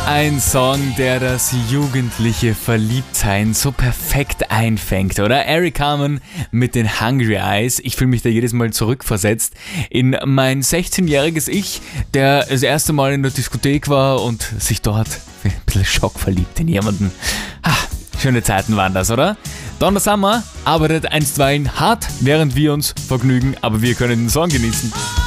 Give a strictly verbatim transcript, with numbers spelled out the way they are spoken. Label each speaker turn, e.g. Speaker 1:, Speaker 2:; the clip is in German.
Speaker 1: Ein Song, der das jugendliche Verliebtsein so perfekt einfängt, oder? Eric Carmen mit den Hungry Eyes. Ich fühle mich da jedes Mal zurückversetzt in mein sechzehnjähriges Ich, der das erste Mal in der Diskothek war und sich dort ein bisschen schockverliebt in jemanden. Ah, schöne Zeiten waren das, oder? Donna Summer arbeitet einstweilen hart, während wir uns vergnügen, aber wir können den Song genießen.